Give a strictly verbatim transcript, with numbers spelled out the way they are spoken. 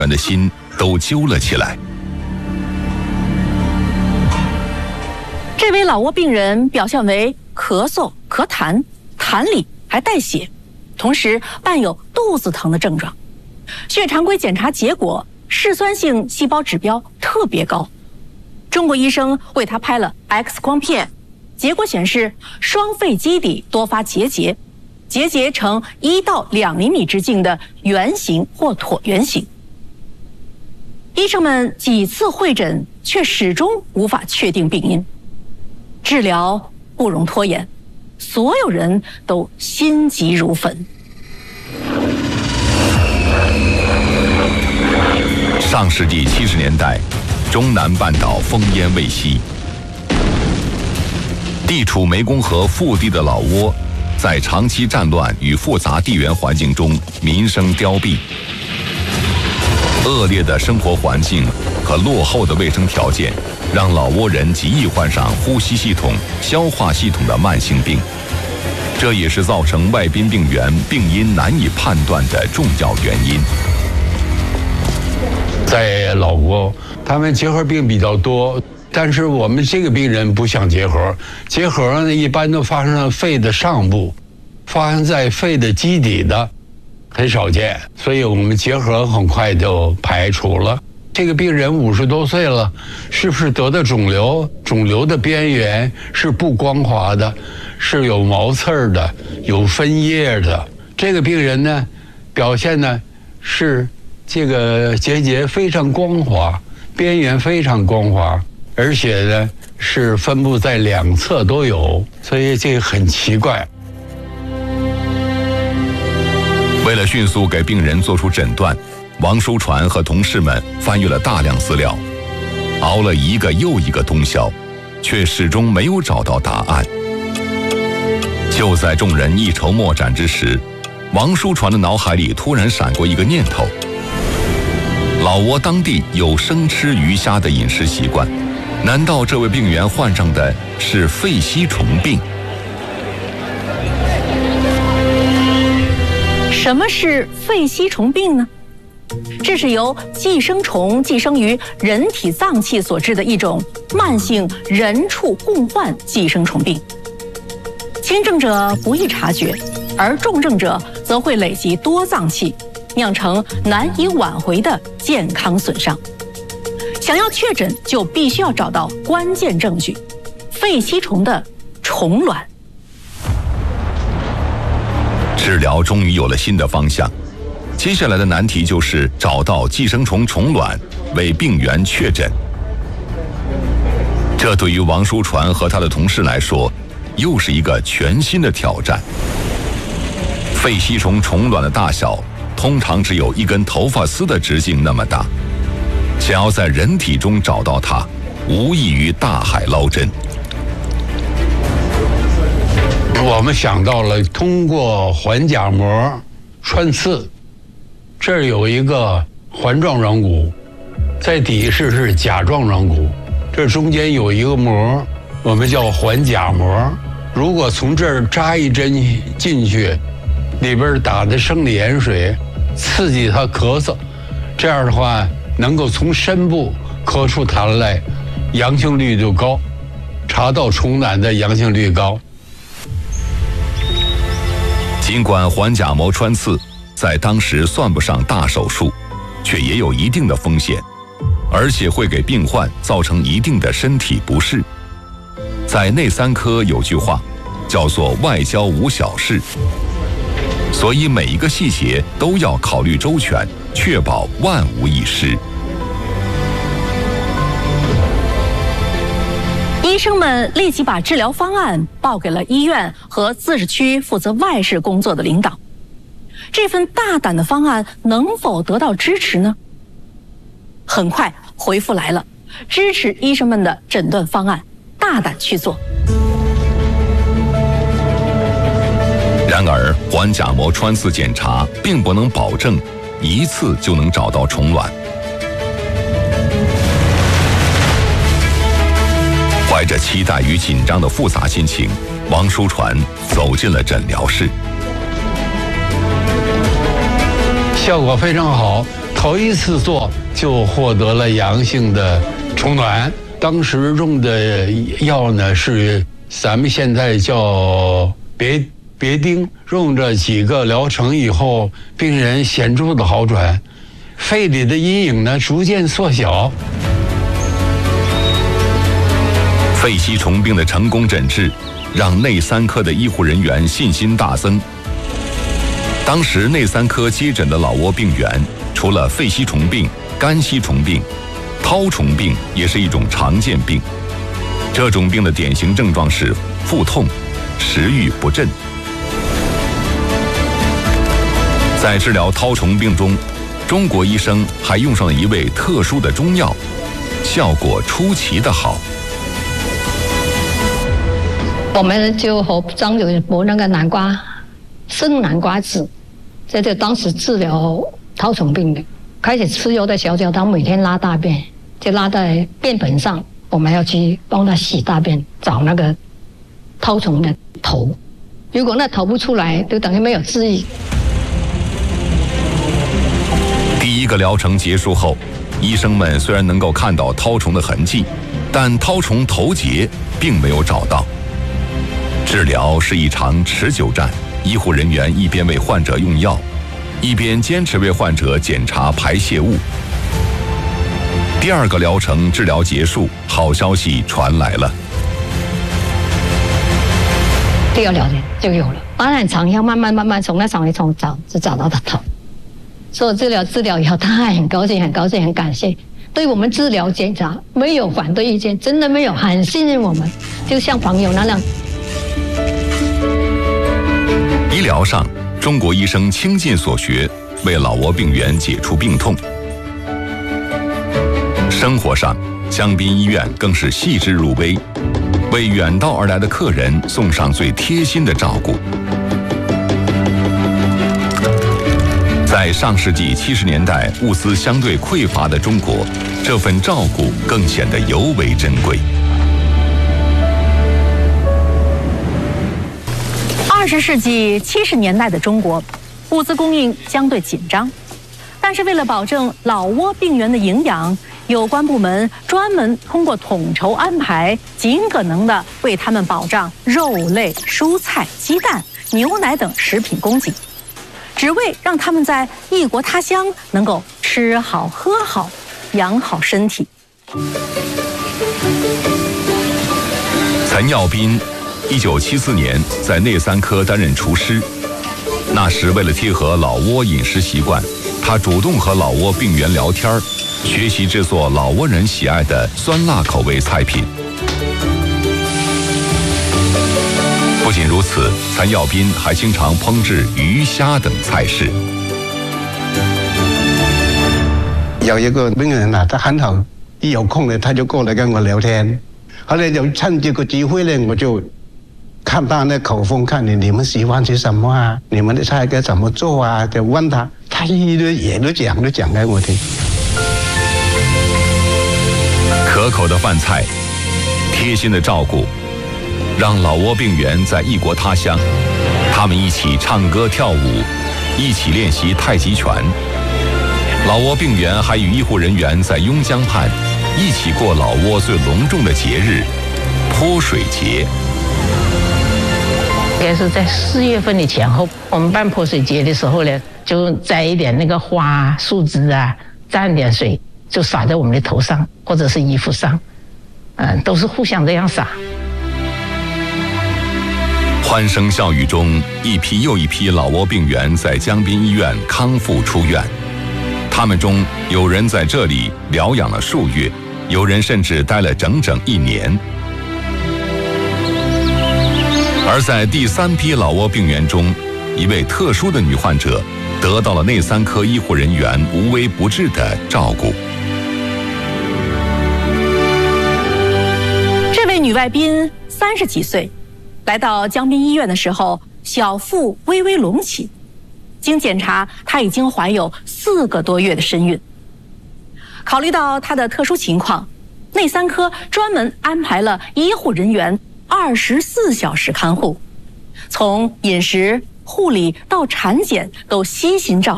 人的心都揪了起来。 这位老挝病人表现为咳嗽、咳痰，痰里还带血，同时伴有肚子疼的症状。血常规检查结果，嗜酸性细胞指标特别高。中国医生为他拍了 X 光片，结果显示双肺基底多发结节，结节呈一到两厘米直径的圆形或椭圆形。医生们几次会诊，却始终无法确定病因。治疗不容拖延，所有人都心急如焚。 上世纪七十年代，中南半岛烽烟未息，地处湄公河腹地的老挝，在长期战乱与复杂地缘环境中，民生凋敝。恶劣的生活环境和落后的卫生条件，让老挝人极易患上呼吸系统、消化系统的慢性病，这也是造成外宾病源病因难以判断的重要原因。 在老挝，他们结核病比较多，但是我们这个病人不像结核，结核呢一般都发生在肺的上部，发生在肺的基底的很少见，所以我们结核很快就排除了。这个病人五十多岁了，是不是得的肿瘤？肿瘤的边缘是不光滑的，是有毛刺儿的，有分叶的。这个病人呢，表现呢是这个结节非常光滑，边缘非常光滑，而且呢是分布在两侧都有，所以这个很奇怪。 为了迅速给病人做出诊断，王书传和同事们翻阅了大量资料，熬了一个又一个通宵，却始终没有找到答案。就在众人一筹莫展之时，王书传的脑海里突然闪过一个念头：老挝当地有生吃鱼虾的饮食习惯，难道这位病员患上的是肺吸虫病？ 什么是肺吸虫病呢？这是由寄生虫寄生于人体脏器所致的一种慢性人畜共患寄生虫病。轻症者不易察觉，而重症者则会累积多脏器，酿成难以挽回的健康损伤。想要确诊，就必须要找到关键证据——肺吸虫的虫卵。 治疗终于有了新的方向，接下来的难题就是找到寄生虫虫卵，为病源确诊。这对于王书传和他的同事来说，又是一个全新的挑战。肺吸虫虫卵的大小通常只有一根头发丝的直径那么大，想要在人体中找到它，无异于大海捞针。 我们想到了通过环甲膜穿刺，这儿有一个环状软骨，在底是是甲状软骨，这中间有一个膜，我们叫环甲膜。如果从这儿扎一针进去，里边打的生理盐水，刺激它咳嗽，这样的话能够从深部咳出痰来，阳性率就高，查到虫卵的阳性率高。 尽管环甲膜穿刺在当时算不上大手术，却也有一定的风险，而且会给病患造成一定的身体不适。在内三科有句话叫做外交无小事，所以每一个细节都要考虑周全，确保万无一失。 医生们立即把治疗方案报给了医院和自治区负责外事工作的领导。这份大胆的方案能否得到支持呢？很快回复来了，支持医生们的诊断方案，大胆去做。 然而，环甲膜穿刺检查并不能保证一次就能找到虫卵。怀着期待与紧张的复杂心情，王书传走进了诊疗室。 效果非常好， 头一次做就获得了阳性的虫卵。当时用的药呢是咱们现在叫别别丁，用这几个疗程以后，病人显著的好转，肺里的阴影呢逐渐缩小。 肺吸虫病的成功诊治，让内三科的医护人员信心大增。当时内三科接诊的老挝病员，除了肺吸虫病、肝吸虫病，绦虫病也是一种常见病。这种病的典型症状是腹痛、食欲不振。在治疗绦虫病中，中国医生还用上了一味特殊的中药，效果出奇的好。 我们就和张有磨那个南瓜生南瓜子，这就当时治疗绦虫病的。开始吃药的小脚他每天拉大便，就拉在便盆上，我们要去帮他洗大便，找那个绦虫的头。如果那头不出来，就等于没有治愈。 第一个疗程结束后，医生们虽然能够看到绦虫的痕迹，但绦虫头节并没有找到。治疗是一场持久战，医护人员一边为患者用药，一边坚持为患者检查排泄物。第二个疗程治疗结束，好消息传来了。 第二疗程就有了，当然长要慢慢慢慢从那场里从找就找到他头。所以治疗治疗以后，他还很高兴，很高兴，很感谢。对我们治疗检查没有反对意见，真的没有，很信任我们，就像朋友那样。 医疗上，中国医生倾尽所学，为老挝病员解除病痛。生活上，江滨医院更是细致入微，为远道而来的客人送上最贴心的照顾。在上世纪七十年代物资相对匮乏的中国，这份照顾更显得尤为珍贵。 二十世纪七十年代的中国，物资供应相对紧张，但是为了保证老挝病员的营养，有关部门专门通过统筹安排，尽可能的为他们保障肉类、蔬菜、鸡蛋、牛奶等食品供给，只为让他们在异国他乡能够吃好喝好，养好身体。 陈耀斌一九七四年在内三科担任厨师，那时为了贴合老挝饮食习惯，他主动和老挝病员聊天，学习制作老挝人喜爱的酸辣口味菜品。不仅如此，陈耀斌还经常烹制鱼虾等菜式。 有一个病人啊，他很好，一有空呢，他就过来跟我聊天。后来就趁这个机会呢，我就看他那口风，看你你们喜欢吃什么啊？你们的菜该怎么做啊？就问他，他一堆也都讲，都讲给我听。 可口的饭菜，贴心的照顾，让老挝病员在异国他乡，他们一起唱歌跳舞，一起练习太极拳。老挝病员还与医护人员在邕江畔一起过老挝最隆重的节日泼水节。 也是在四月份的前后，我们办泼水节的时候呢，就摘一点那个花树枝啊，沾点水，就洒在我们的头上或者是衣服上，嗯，都是互相这样洒。 欢声笑语中，一批又一批老挝病员在江滨医院康复出院。他们中有人在这里疗养了数月，有人甚至待了整整一年。而在第三批老挝病员中，一位特殊的女患者得到了内三科医护人员无微不至的照顾。 这位女外宾三十几岁，来到江滨医院的时候，小腹微微隆起。经检查，她已经怀有四个多月的身孕。考虑到她的特殊情况，内三科专门安排了医护人员二十四小时看护，从饮食、护理到产检都悉心照料。